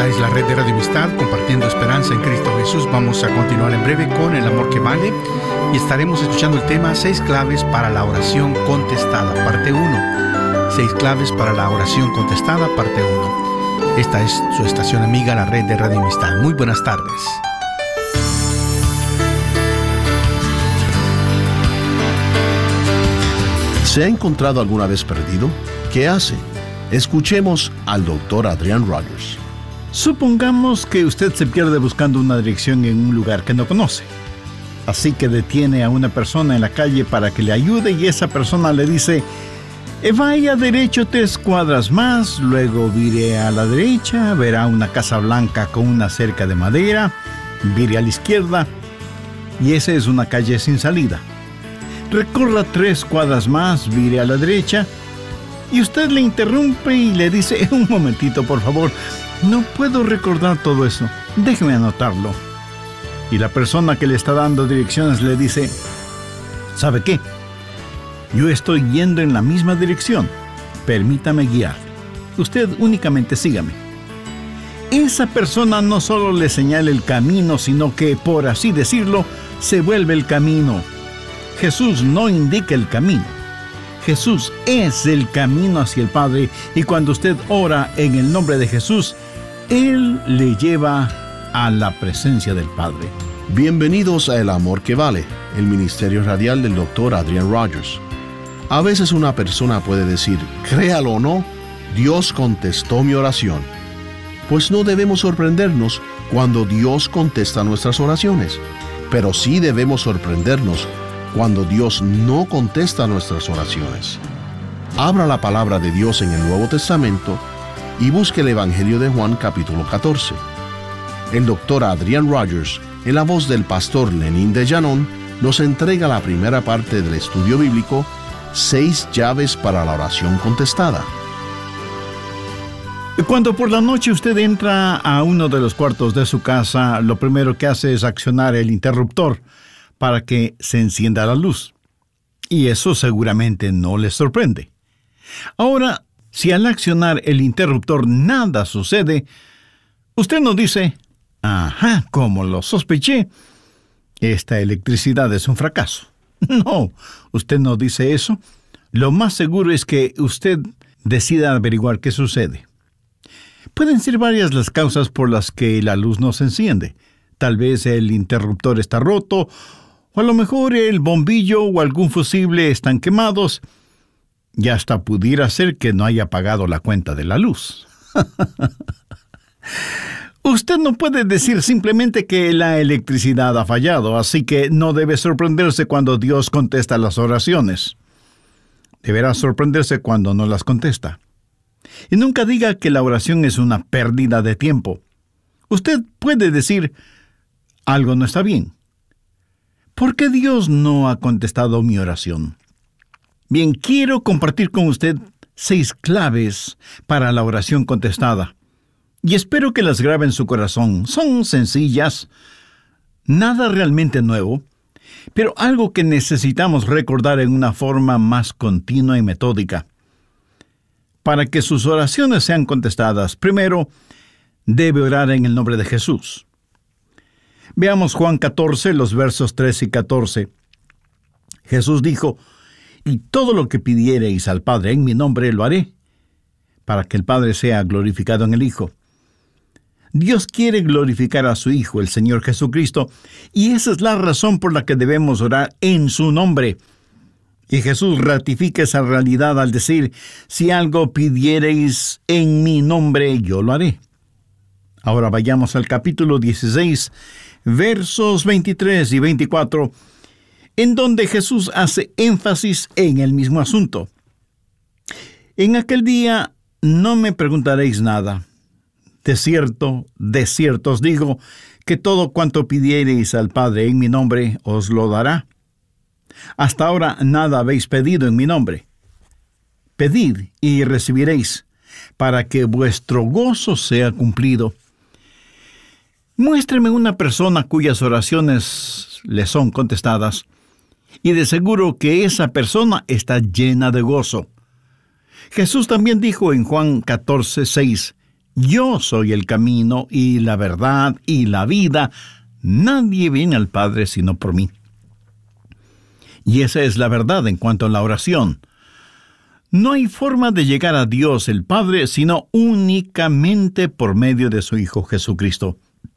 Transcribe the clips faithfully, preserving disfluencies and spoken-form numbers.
Esta es la red de Radio Amistad, compartiendo esperanza en Cristo Jesús. Vamos a continuar en breve con El amor que vale y estaremos escuchando el tema Seis claves para la oración contestada, parte uno. Seis claves para la oración contestada, parte uno. Esta es su estación amiga, la red de Radio Amistad. Muy buenas tardes. ¿Se ha encontrado alguna vez perdido? ¿Qué hace? Escuchemos al doctor Adrian Rogers. Supongamos que usted se pierde buscando una dirección en un lugar que no conoce. Así que detiene a una persona en la calle para que le ayude y esa persona le dice: vaya derecho tres cuadras más, luego vire a la derecha, verá una casa blanca con una cerca de madera, vire a la izquierda y esa es una calle sin salida. Recorra tres cuadras más, vire a la derecha y usted le interrumpe y le dice: un momentito, por favor, no puedo recordar todo eso, déjeme anotarlo. Y la persona que le está dando direcciones le dice: ¿sabe qué? Yo estoy yendo en la misma dirección, permítame guiar. Usted únicamente sígame. Esa persona no solo le señala el camino, sino que, por así decirlo, se vuelve el camino. Jesús no indica el camino. Jesús es el camino hacia el Padre, y cuando usted ora en el nombre de Jesús, Él le lleva a la presencia del Padre. Bienvenidos a El amor que vale, el ministerio radial del doctor Adrian Rogers. A veces una persona puede decir: créalo o no, Dios contestó mi oración. Pues no debemos sorprendernos cuando Dios contesta nuestras oraciones, pero sí debemos sorprendernos cuando Dios no contesta nuestras oraciones. Abra la palabra de Dios en el Nuevo Testamento y busque el Evangelio de Juan capítulo catorce. El doctor Adrian Rogers, en la voz del pastor Lenín de Llanón, nos entrega la primera parte del estudio bíblico, Seis llaves para la oración contestada. Cuando por la noche usted entra a uno de los cuartos de su casa, lo primero que hace es accionar el interruptor para que se encienda la luz. Y eso seguramente no le sorprende. Ahora, si al accionar el interruptor nada sucede, usted no dice: ajá, como lo sospeché, esta electricidad es un fracaso. No, usted no dice eso. Lo más seguro es que usted decida averiguar qué sucede. Pueden ser varias las causas por las que la luz no se enciende. Tal vez el interruptor está roto, o a lo mejor el bombillo o algún fusible están quemados, y hasta pudiera ser que no haya pagado la cuenta de la luz. Usted no puede decir simplemente que la electricidad ha fallado, así que no debe sorprenderse cuando Dios contesta las oraciones. Deberá sorprenderse cuando no las contesta. Y nunca diga que la oración es una pérdida de tiempo. Usted puede decir: algo no está bien. ¿Por qué Dios no ha contestado mi oración? Bien, quiero compartir con usted seis claves para la oración contestada. Y espero que las grabe en su corazón. Son sencillas, nada realmente nuevo, pero algo que necesitamos recordar en una forma más continua y metódica. Para que sus oraciones sean contestadas, primero, debe orar en el nombre de Jesús. Veamos Juan catorce, los versos tres y catorce. Jesús dijo: y todo lo que pidiereis al Padre en mi nombre lo haré, para que el Padre sea glorificado en el Hijo. Dios quiere glorificar a su Hijo, el Señor Jesucristo, y esa es la razón por la que debemos orar en su nombre. Y Jesús ratifica esa realidad al decir: si algo pidiereis en mi nombre, yo lo haré. Ahora vayamos al capítulo dieciséis, versos veintitrés y veinticuatro, en donde Jesús hace énfasis en el mismo asunto. En aquel día no me preguntaréis nada. De cierto, de cierto os digo, que todo cuanto pidiereis al Padre en mi nombre, os lo dará. Hasta ahora nada habéis pedido en mi nombre. Pedid y recibiréis, para que vuestro gozo sea cumplido. Muéstreme una persona cuyas oraciones le son contestadas, y de seguro que esa persona está llena de gozo. Jesús también dijo en Juan catorce, seis, Yo soy el camino y la verdad y la vida. Nadie viene al Padre sino por mí. Y esa es la verdad en cuanto a la oración. No hay forma de llegar a Dios el Padre sino únicamente por medio de su Hijo Jesucristo.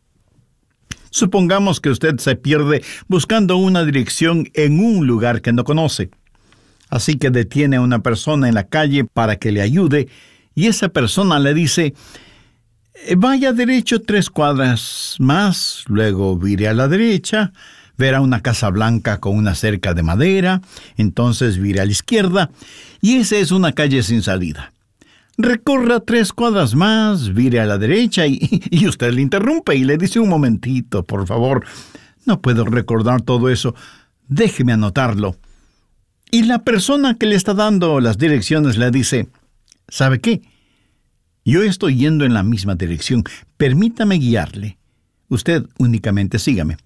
Supongamos que usted se pierde buscando una dirección en un lugar que no conoce. Así que detiene a una persona en la calle para que le ayude, y esa persona le dice: vaya derecho tres cuadras más, luego vire a la derecha, verá una casa blanca con una cerca de madera, entonces vire a la izquierda, y esa es una calle sin salida. Recorra tres cuadras más, vire a la derecha, y, y usted le interrumpe y le dice: un momentito, por favor, no puedo recordar todo eso, déjeme anotarlo. Y la persona que le está dando las direcciones le dice: ¿sabe qué? Yo estoy yendo en la misma dirección. Permítame guiarle. Usted únicamente sígame.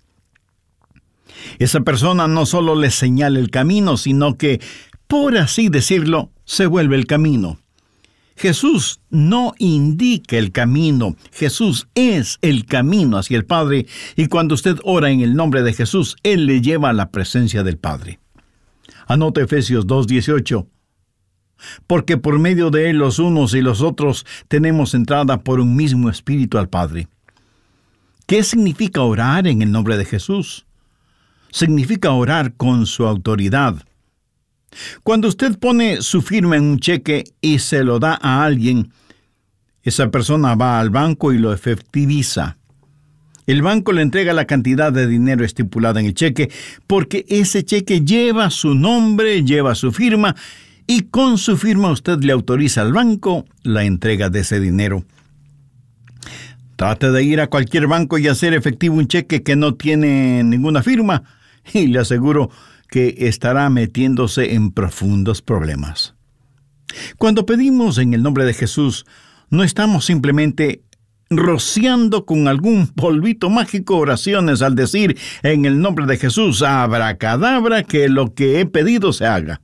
Esa persona no solo le señala el camino, sino que, por así decirlo, se vuelve el camino. Jesús no indica el camino. Jesús es el camino hacia el Padre, y cuando usted ora en el nombre de Jesús, Él le lleva a la presencia del Padre. Anote Efesios dos dieciocho. Porque por medio de Él los unos y los otros tenemos entrada por un mismo Espíritu al Padre. ¿Qué significa orar en el nombre de Jesús? Significa orar con su autoridad. Cuando usted pone su firma en un cheque y se lo da a alguien, esa persona va al banco y lo efectiviza. El banco le entrega la cantidad de dinero estipulada en el cheque, porque ese cheque lleva su nombre, lleva su firma, y con su firma usted le autoriza al banco la entrega de ese dinero. Trate de ir a cualquier banco y hacer efectivo un cheque que no tiene ninguna firma, y le aseguro que estará metiéndose en profundos problemas. Cuando pedimos en el nombre de Jesús, no estamos simplemente rociando con algún polvito mágico oraciones al decir en el nombre de Jesús: abracadabra, que lo que he pedido se haga.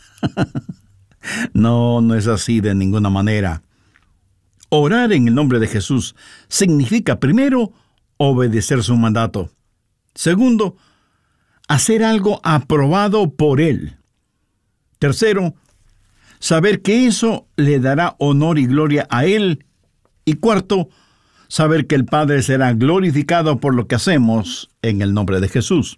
No, no es así de ninguna manera. Orar en el nombre de Jesús significa, primero, obedecer su mandato. Segundo, hacer algo aprobado por Él. Tercero, saber que eso le dará honor y gloria a Él. Y cuarto, saber que el Padre será glorificado por lo que hacemos en el nombre de Jesús.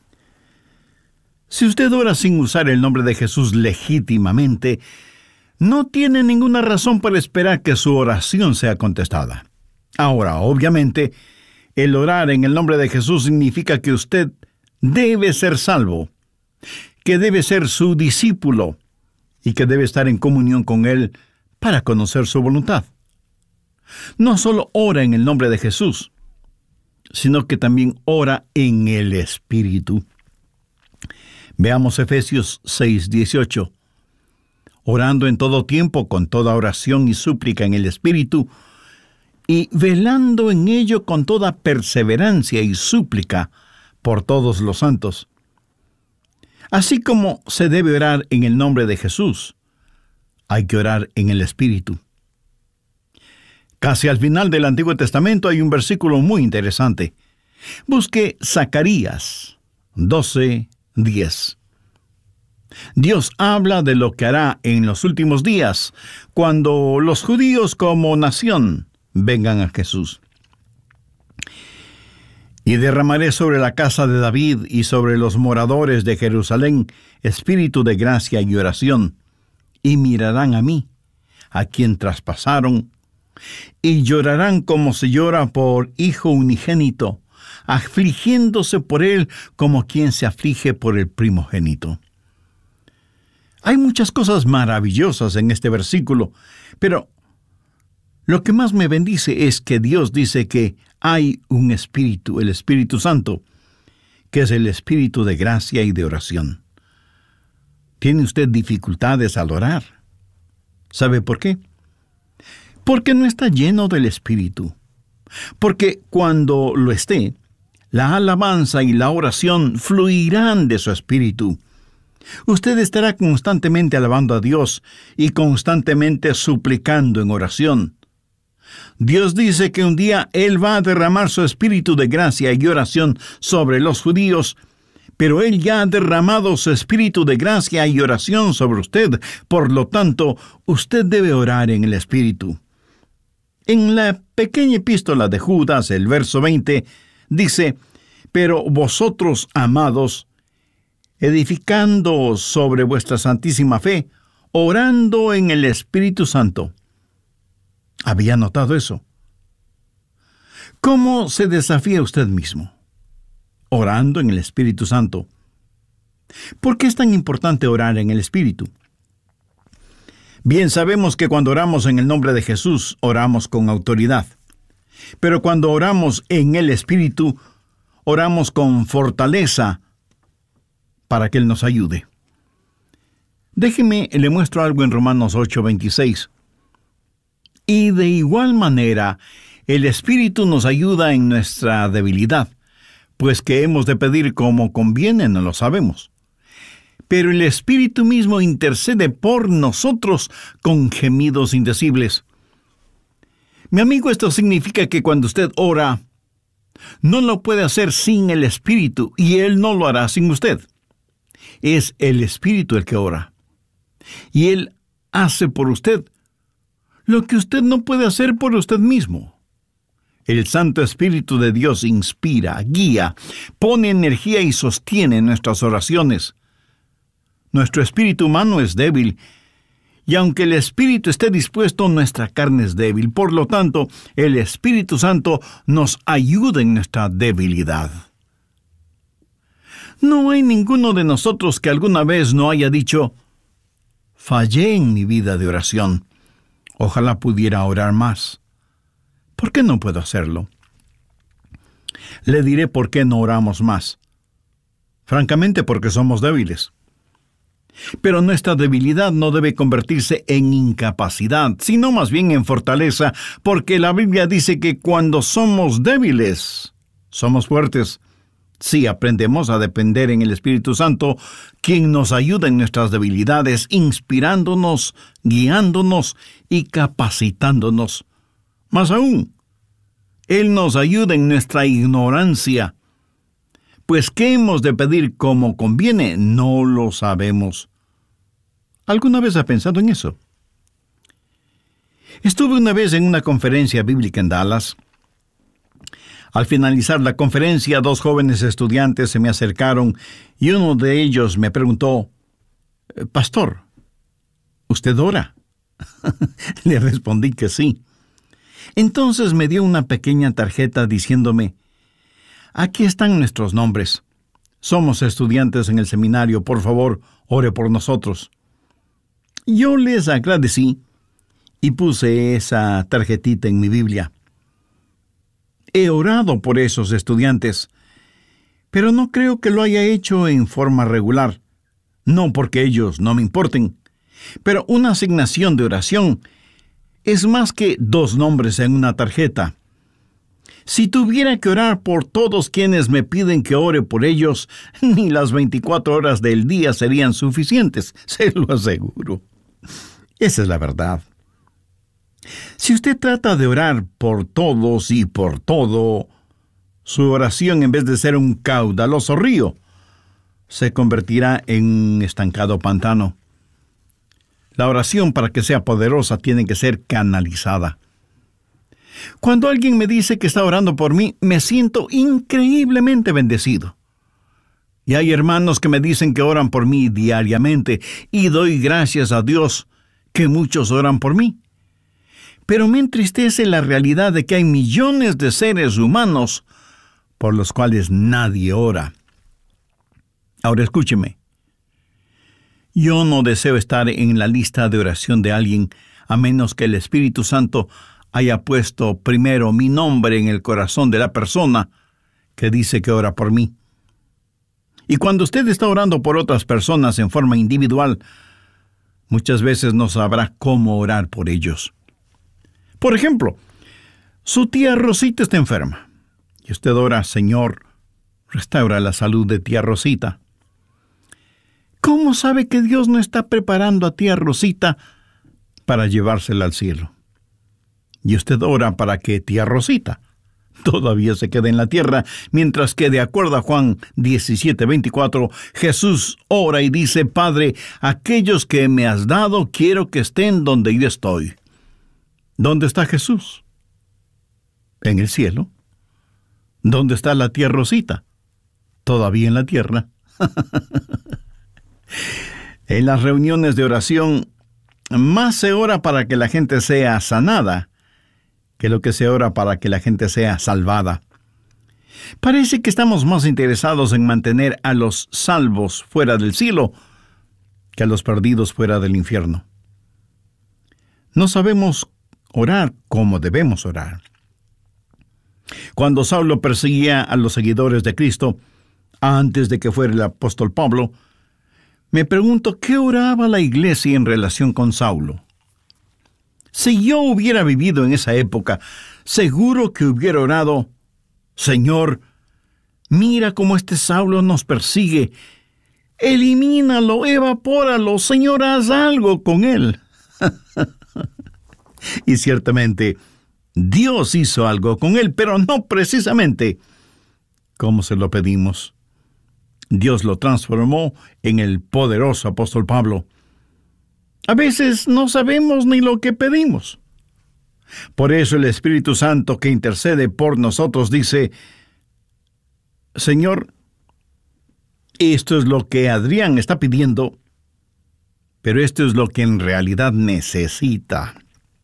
Si usted ora sin usar el nombre de Jesús legítimamente, no tiene ninguna razón para esperar que su oración sea contestada. Ahora, obviamente, el orar en el nombre de Jesús significa que usted debe ser salvo, que debe ser su discípulo y que debe estar en comunión con Él para conocer su voluntad. No solo ora en el nombre de Jesús, sino que también ora en el Espíritu. Veamos Efesios seis dieciocho. Orando en todo tiempo, con toda oración y súplica en el Espíritu, y velando en ello con toda perseverancia y súplica por todos los santos. Así como se debe orar en el nombre de Jesús, hay que orar en el Espíritu. Casi al final del Antiguo Testamento hay un versículo muy interesante. Busque Zacarías doce diez. Dios habla de lo que hará en los últimos días, cuando los judíos como nación vengan a Jesús. Y derramaré sobre la casa de David y sobre los moradores de Jerusalén espíritu de gracia y oración, y mirarán a mí, a quien traspasaron, y llorarán como se llora por hijo unigénito, afligiéndose por él como quien se aflige por el primogénito. Hay muchas cosas maravillosas en este versículo, pero lo que más me bendice es que Dios dice que hay un Espíritu, el Espíritu Santo, que es el Espíritu de gracia y de oración. ¿Tiene usted dificultades al orar? ¿Sabe por qué? Porque no está lleno del Espíritu. Porque cuando lo esté, la alabanza y la oración fluirán de su Espíritu. Usted estará constantemente alabando a Dios y constantemente suplicando en oración. Dios dice que un día Él va a derramar su espíritu de gracia y oración sobre los judíos, pero Él ya ha derramado su espíritu de gracia y oración sobre usted. Por lo tanto, usted debe orar en el espíritu. En la pequeña epístola de Judas, el verso veinte, dice: «Pero vosotros, amados, edificando sobre vuestra santísima fe, orando en el Espíritu Santo». ¿Había notado eso? ¿Cómo se desafía usted mismo? Orando en el Espíritu Santo. ¿Por qué es tan importante orar en el Espíritu? Bien, sabemos que cuando oramos en el nombre de Jesús, oramos con autoridad. Pero cuando oramos en el Espíritu, oramos con fortaleza para que Él nos ayude. Déjeme, le muestro algo en Romanos ocho veintiséis. Y de igual manera, el Espíritu nos ayuda en nuestra debilidad, pues que hemos de pedir como conviene no lo sabemos. Pero el Espíritu mismo intercede por nosotros con gemidos indecibles. Mi amigo, esto significa que cuando usted ora, no lo puede hacer sin el Espíritu, y Él no lo hará sin usted. Es el Espíritu el que ora, y Él hace por usted lo que usted no puede hacer por usted mismo. El Santo Espíritu de Dios inspira, guía, pone energía y sostiene nuestras oraciones. Nuestro espíritu humano es débil, y aunque el espíritu esté dispuesto, nuestra carne es débil. Por lo tanto, el Espíritu Santo nos ayuda en nuestra debilidad. No hay ninguno de nosotros que alguna vez no haya dicho: «Fallé en mi vida de oración. Ojalá pudiera orar más. ¿Por qué no puedo hacerlo?». Le diré por qué no oramos más. Francamente, porque somos débiles. Pero nuestra debilidad no debe convertirse en incapacidad, sino más bien en fortaleza, porque la Biblia dice que cuando somos débiles, somos fuertes. Si aprendemos a depender en el Espíritu Santo, quien nos ayuda en nuestras debilidades, inspirándonos, guiándonos y capacitándonos. Más aún, Él nos ayuda en nuestra ignorancia. Pues ¿qué hemos de pedir como conviene? No lo sabemos. ¿Alguna vez ha pensado en eso? Estuve una vez en una conferencia bíblica en Dallas. Al finalizar la conferencia, dos jóvenes estudiantes se me acercaron y uno de ellos me preguntó: «Pastor, ¿usted ora?». Le respondí que sí. Entonces me dio una pequeña tarjeta diciéndome: «Aquí están nuestros nombres. Somos estudiantes en el seminario. Por favor, ore por nosotros». Yo les agradecí y puse esa tarjetita en mi Biblia. He orado por esos estudiantes, pero no creo que lo haya hecho en forma regular. No porque ellos no me importen, pero una asignación de oración es más que dos nombres en una tarjeta. Si tuviera que orar por todos quienes me piden que ore por ellos, ni las veinticuatro horas del día serían suficientes, se lo aseguro. Esa es la verdad. Si usted trata de orar por todos y por todo, su oración, en vez de ser un caudaloso río, se convertirá en un estancado pantano. La oración, para que sea poderosa, tiene que ser canalizada. Cuando alguien me dice que está orando por mí, me siento increíblemente bendecido. Y hay hermanos que me dicen que oran por mí diariamente, y doy gracias a Dios que muchos oran por mí. Pero me entristece la realidad de que hay millones de seres humanos por los cuales nadie ora. Ahora escúcheme. Yo no deseo estar en la lista de oración de alguien a menos que el Espíritu Santo haya puesto primero mi nombre en el corazón de la persona que dice que ora por mí. Y cuando usted está orando por otras personas en forma individual, muchas veces no sabrá cómo orar por ellos. Por ejemplo, su tía Rosita está enferma, y usted ora: «Señor, restaura la salud de tía Rosita». ¿Cómo sabe que Dios no está preparando a tía Rosita para llevársela al cielo? Y usted ora para que tía Rosita todavía se quede en la tierra, mientras que de acuerdo a Juan diecisiete veinticuatro, Jesús ora y dice: Padre, aquellos que me has dado quiero que estén donde yo estoy. ¿Dónde está Jesús? En el cielo. ¿Dónde está la tía Rosita? Todavía en la tierra. En las reuniones de oración, más se ora para que la gente sea sanada que lo que se ora para que la gente sea salvada. Parece que estamos más interesados en mantener a los salvos fuera del cielo que a los perdidos fuera del infierno. No sabemos orar como debemos orar. Cuando Saulo perseguía a los seguidores de Cristo, antes de que fuera el apóstol Pablo, me pregunto qué oraba la iglesia en relación con Saulo. Si yo hubiera vivido en esa época, seguro que hubiera orado: Señor, mira cómo este Saulo nos persigue. Elimínalo, evapóralo, Señor, haz algo con él. Y ciertamente, Dios hizo algo con él, pero no precisamente como se lo pedimos. Dios lo transformó en el poderoso apóstol Pablo. A veces no sabemos ni lo que pedimos. Por eso el Espíritu Santo que intercede por nosotros dice: Señor, esto es lo que Adrián está pidiendo, pero esto es lo que en realidad necesita.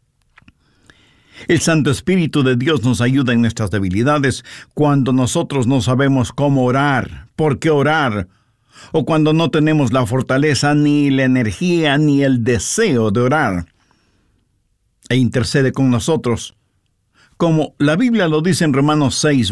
El Santo Espíritu de Dios nos ayuda en nuestras debilidades cuando nosotros no sabemos cómo orar, por qué orar, o cuando no tenemos la fortaleza, ni la energía, ni el deseo de orar. E intercede con nosotros, como la Biblia lo dice en Romanos seis,